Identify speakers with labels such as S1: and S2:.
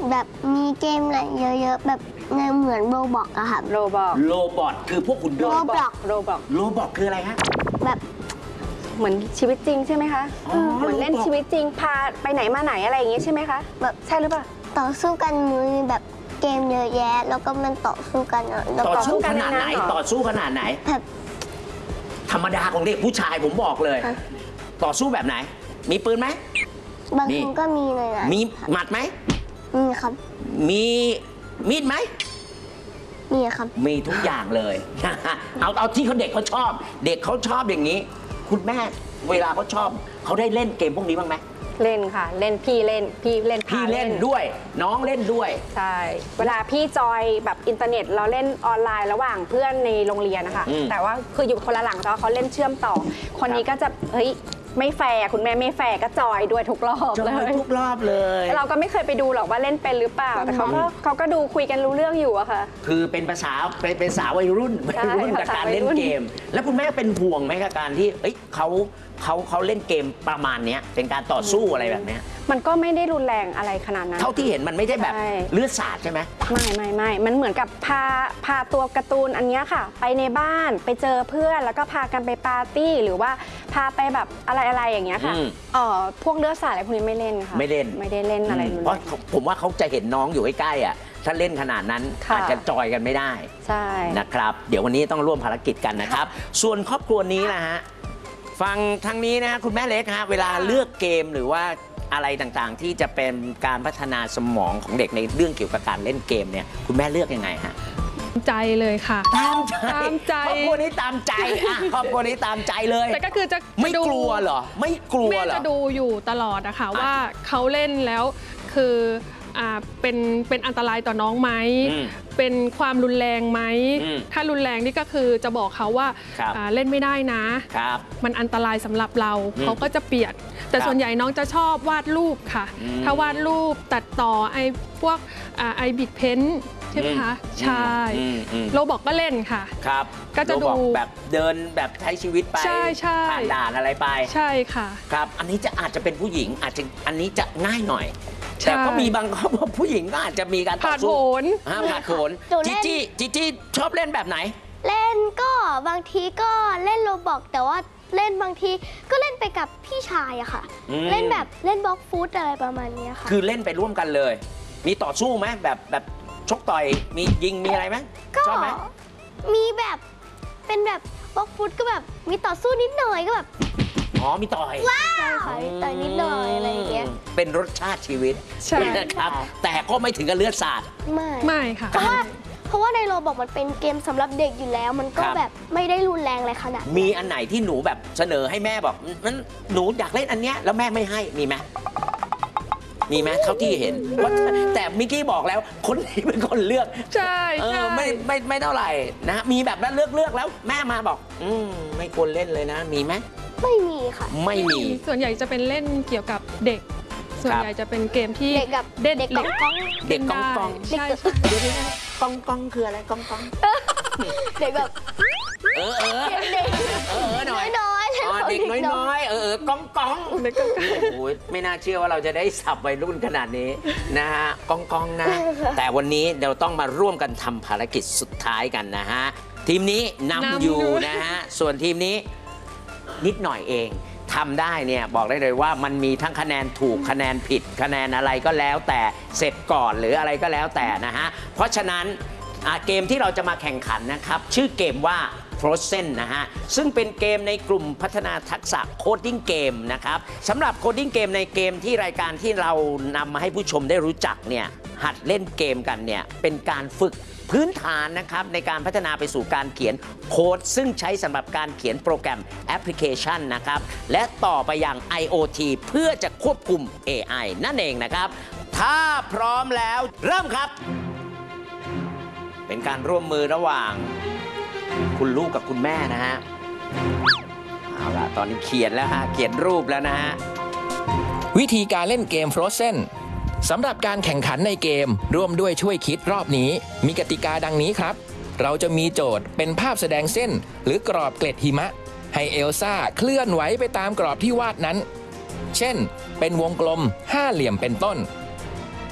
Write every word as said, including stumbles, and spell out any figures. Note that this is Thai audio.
S1: แบบมีเกมอะไรเยอะๆแบบในเหมือนโรบอกอะค่ะ
S2: โรบอก
S3: โรบอทคือพวกหุ่นยนต์
S1: โรบอก
S2: โรบอก
S3: โรบอทคืออะไรฮะ
S1: แบบ
S2: เหมือนชีวิตจริงใช่ไหมคะเหมือนเล่นชีวิตจริงพาไปไหนมาไหนอะไรอย่างงี้ใช่ไหมคะแบบใช่หรือเปล่า
S1: ต่อสู้กันมือแบบเกมเยอะแยะแล้วก็มันต่อสู้กัน
S3: ต่อสู้ขนาดไหนต่อสู้ขนาดไหน
S1: แบบ
S3: ธรรมดาของเด็กผู้ชายผมบอกเลยต่อสู้แบบไหนมีปืนไหม
S1: บางคนก็มีเลยนะ
S3: มีหมัดไหม
S1: มีครับ
S3: มีมีดไหม
S1: มีครับ
S3: มีทุกอย่างเลยเอาเอาที่เขาเด็กเขาชอบเด็กเขาชอบอย่างนี้คุณแม่เวลาเขาชอบเขาได้เล่นเกมพวกนี้บ้างไหม
S2: เล่นค่ะเล่นพี่เล่นพี่เล่น
S3: พี่เล่นด้วยน้องเล่นด้วย
S2: ใช่เวลาพี่จอยแบบอินเทอร์เน็ตเราเล่นออนไลน์ระหว่างเพื่อนในโรงเรียนนะคะแต่ว่าคืออยู่คนละหลังแต่ว่าเขาเล่นเชื่อมต่อคนนี้ก็จะเฮ้ยไม่แฟร์คุณแม่ไม่แฟร์ก็จอยด้วยทุกรอบเลย
S3: ทุกรอบเลย
S2: เราก็ไม่เคยไปดูหรอกว่าเล่นเป็นหรือเปล่าแต่เขาก็เขาก็ดูคุยกันรู้เรื่องอยู่อะค่ะ
S3: คือเป็นภาษาเป็นเป็นสาววัยรุ่นวัยรุ่นกับการเล่นเกมแล้วคุณแม่เป็นห่วงไหมกับการที่เอ้ยเขาเขาเขาเล่นเกมประมาณนี้เป็นการต่อสู้อะไรแบบนี้
S2: มันก็ไม่ได้รุนแรงอะไรขนาดนั้น
S3: เท่าที่เห็นมันไม่ใช่แบบเลือดสาดใช่ไหม
S2: ไม่ไม่ไม่มันเหมือนกับพาพาตัวการ์ตูนอันนี้ค่ะไปในบ้านไปเจอเพื่อนแล้วก็พากันไปปาร์ตี้หรือว่าพาไปแบบอะไรอะไรอย่างเงี้ยค่ะเอ่อพวกเลือดสาดอะไรพวกนี้ไม่เล่นค่ะ
S3: ไม่เล่น
S2: ไม่ได้เล่นอะไร
S3: เพราะผมว่าเขาจะเห็นน้องอยู่ใกล้ๆอ่ะถ้าเล่นขนาดนั้นอาจจะจอยกันไม่ได้
S2: ใช่
S3: นะครับเดี๋ยววันนี้ต้องร่วมภารกิจกันนะครับส่วนครอบครัวนี้นะฮะฟังทางนี้นะคุณแม่เล็กฮะเวลาเลือกเกมหรือว่าอะไรต่างๆที่จะเป็นการพัฒนาสมองของเด็กในเรื่องเกี่ยวกับการเล่นเกมเนี่ยคุณแม่เลือกยังไงฮะ
S4: ใจเลยค่ะ
S3: ตามใจ
S4: ตามใจ
S3: ครอบครัวนี้ตามใจอ่ะครอบครัวนี้ตามใจเลย
S4: แต่ก็คือจะ
S3: ไม่กลัวเหรอไม่กลัวเหรอ
S4: แม่จะดูอยู่ตลอดนะคะว่าเขาเล่นแล้วคืออ่าเป็นเป็นอันตรายต่อน้องไหมเป็นความรุนแรงไหมถ้ารุนแรงนี่ก็คือจะบอกเขาว่าเล่นไม่ได้นะมันอันตรายสำหรับเราเขาก็จะเปลี่ยนแต่ส่วนใหญ่น้องจะชอบวาดรูปค่ะถ้าวาดรูปตัดต่อไอ้พวกไอ้บิดเพ้นใช่ไหมคะใช่โรบอกก็เล่นค่ะ
S3: ครับ
S4: ก็จะดู
S3: แบบเดินแบบใช้ชีวิตไปผ่านด่านอะไรไป
S4: ใช่ค่ะ
S3: ครับอันนี้จะอาจจะเป็นผู้หญิงอาจจะอันนี้จะง่ายหน่อยแต่ก็มีบางครอบครัวผู้หญิงก็อาจจะมีการต่อสู้ผ่านโผนจิจี้จิจี้ชอบเล่นแบบไหน
S1: เล่นก็บางทีก็เล่นโรบอกแต่ว่าเล่นบางทีก็เล่นไปกับพี่ชายอะค่ะเล่นแบบเล่นบล็อกฟุตอะไรประมาณนี้ค่ะ
S3: คือเล่นไปร่วมกันเลยมีต่อสู้ไหมแบบแบบชกต่อยมียิงมีอะไรไหมชอบไหม
S1: มีแบบเป็นแบบบล็อกฟุตก็แบบมีต่อสู้นิดหน่อยก็แบบ
S3: อ๋อมีต่อย
S1: ว้าวต่อยนิดหน่อยอะไรอย่างเงี้ย
S3: เป็นรสชาติชีวิต
S4: ใช่
S3: นะครับแต่ก็ไม่ถึงกับเลือดสาด
S1: ไม่
S4: ไม่ค่ะ
S1: เพราะว่าเพราะว่าในโรบอกมันเป็นเกมสำหรับเด็กอยู่แล้วมันก็แบบไม่ได้รุนแรงอะไรขนาด
S3: มีอันไหนที่หนูแบบเสนอให้แม่บอกนั้นหนูอยากเล่นอันเนี้ยแล้วแม่ไม่ให้มีไหมมีไหมเท่าที่เห็นแต่มิกกี้บอกแล้วคนนี้เป็นคนเลือก
S4: ใช่
S3: เออไม่ไม่ไม่เท่าไหร่นะมีแบบนั้นเลือกเลือกแล้วแม่มาบอกอืมไม่ควรเล่นเลยนะมีไหม
S1: ไม่มีค่ะ
S3: ไม่มี
S4: ส่วนใหญ่จะเป็นเล่นเกี่ยวกับเด็กส่วนใหญ่จะเป็นเกมที่
S1: เด็กกับ
S4: เด็ก
S1: เด็กกองกอง
S3: เด็กกองกอง
S4: ใช่
S3: เดี๋ยวนะกองกองคืออะไรกองกอง
S1: เด็กแบบ
S3: เออเออเด็กเออหน่อย
S1: น้อย
S3: เด็กน้อยๆเออเออกองกองโอ้ยไม่น่าเชื่อว่าเราจะได้สับวัยรุ่นขนาดนี้นะฮะกองกองนะแต่วันนี้เราต้องมาร่วมกันทำภารกิจสุดท้ายกันนะฮะทีมนี้นำอยู่นะฮะส่วนทีมนี้นิดหน่อยเองทำได้เนี่ยบอกได้เลยว่ามันมีทั้งคะแนนถูกคะแนนผิดคะแนนอะไรก็แล้วแต่เสร็จก่อนหรืออะไรก็แล้วแต่นะฮะเพราะฉะนั้นเกมที่เราจะมาแข่งขันนะครับชื่อเกมว่า Frozen นะฮะซึ่งเป็นเกมในกลุ่มพัฒนาทักษะโคดดิ้งเกมนะครับสำหรับโคดดิ้งเกมในเกมที่รายการที่เรานำมาให้ผู้ชมได้รู้จักเนี่ยหัดเล่นเกมกันเนี่ยเป็นการฝึกพื้นฐานนะครับในการพัฒนาไปสู่การเขียนโค้ดซึ่งใช้สำหรับการเขียนโปรแกรมแอปพลิเคชันนะครับและต่อไปยัง ไอ โอ ที เพื่อจะควบคุม เอ ไอ นั่นเองนะครับถ้าพร้อมแล้วเริ่มครับเป็นการร่วมมือระหว่างคุณลูกกับคุณแม่นะฮะเอาล่ะตอนนี้เขียนแล้วฮะเขียนรูปแล้วนะฮะ
S5: วิธีการเล่นเกม Frozen สำหรับการแข่งขันในเกมร่วมด้วยช่วยคิดรอบนี้มีกติกาดังนี้ครับเราจะมีโจทย์เป็นภาพแสดงเส้นหรือกรอบเกล็ดหิมะให้เอลซ่าเคลื่อนไหวไปตามกรอบที่วาดนั้นเช่นเป็นวงกลมห้าเหลี่ยมเป็นต้น